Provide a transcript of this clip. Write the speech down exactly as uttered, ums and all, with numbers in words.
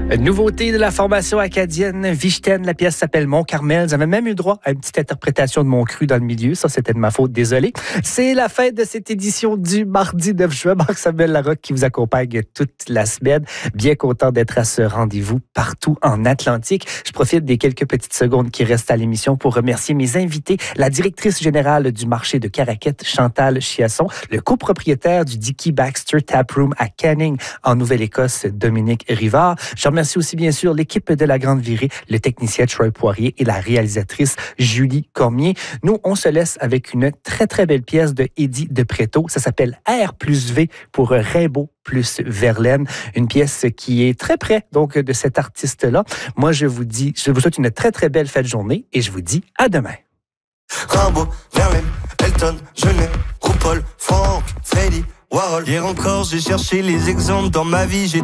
Nouveauté de la formation acadienne Vichten, la pièce s'appelle Mont Carmel. Vous avez même eu droit à une petite interprétation de Mon Cru dans le milieu. Ça, c'était de ma faute, désolé. C'est la fin de cette édition du mardi neuf juin. Marc-Samuel Larocque qui vous accompagne toute la semaine. Bien content d'être à ce rendez-vous partout en Atlantique. Je profite des quelques petites secondes qui restent à l'émission pour remercier mes invités, la directrice générale du marché de Caraquette, Chantal Chiasson, le copropriétaire du Dicky Baxter Taproom à Canning, en Nouvelle-Écosse, Dominique Rivard. Je remercie aussi, bien sûr, l'équipe de La Grande Virée, le technicien Troy Poirier et la réalisatrice Julie Cormier. Nous, on se laisse avec une très, très belle pièce de Eddie de Préto. Ça s'appelle R plus V pour Rimbaud plus Verlaine. Une pièce qui est très près, donc, de cet artiste-là. Moi, je vous dis, je vous souhaite une très, très belle fête de journée et je vous dis à demain. Rimbaud, Verlaine, Elton, Genet, RuPaul, Franck, Freddy, Warhol. Hier encore, j'ai cherché les exemples dans ma vie, j'ai